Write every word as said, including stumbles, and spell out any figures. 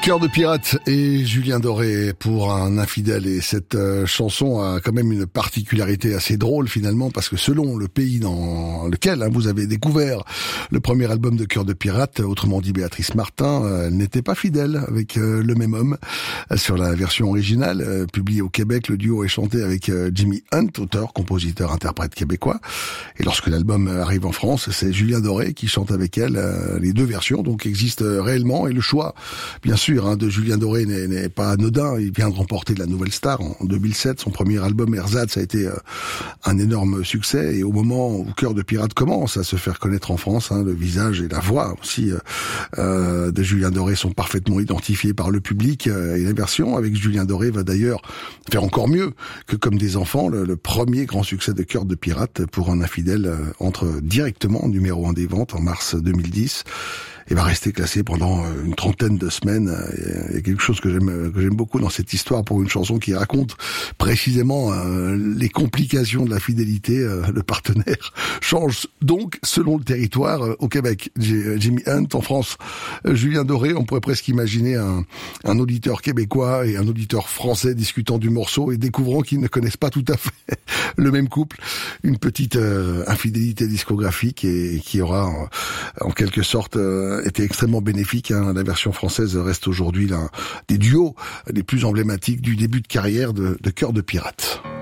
Cœur de pirate et Julien Doré pour un infidèle, et cette euh, chanson a quand même une particularité assez drôle finalement, parce que selon le pays dans lequel hein, vous avez découvert le premier album de Cœur de pirate, autrement dit Béatrice Martin, euh, elle n'était pas fidèle avec euh, le même homme. Sur la version originale, euh, publiée au Québec, le duo est chanté avec euh, Jimmy Hunt, auteur, compositeur, interprète québécois. Et lorsque l'album arrive en France, c'est Julien Doré qui chante avec elle. Euh, les deux versions donc existent euh, réellement, et le choix, bien sûr, Hein, de Julien Doré n'est, n'est pas anodin. Il vient de remporter la Nouvelle Star en deux mille sept. Son premier album Ersatz a été euh, un énorme succès, et au moment où Cœur de pirate commence à se faire connaître en France, hein, le visage et la voix aussi euh, euh, de Julien Doré sont parfaitement identifiés par le public, euh, et la version avec Julien Doré va d'ailleurs faire encore mieux que Comme des enfants. Le, le premier grand succès de Cœur de pirate pour un infidèle euh, entre directement en numéro un des ventes en mars deux mille dix et va rester classé pendant une trentaine de semaines. Il y a quelque chose que j'aime que j'aime beaucoup dans cette histoire, pour une chanson qui raconte précisément euh, les complications de la fidélité. Euh, le partenaire change donc selon le territoire. Euh, au Québec, Jimmy Hunt; en France, euh, Julien Doré. On pourrait presque imaginer un, un auditeur québécois et un auditeur français discutant du morceau et découvrant qu'ils ne connaissent pas tout à fait le même couple. Une petite euh, infidélité discographique, et, et qui aura euh, en quelque sorte euh, était extrêmement bénéfique. Hein. La version française reste aujourd'hui l'un des duos les plus emblématiques du début de carrière de, de Cœur de pirate.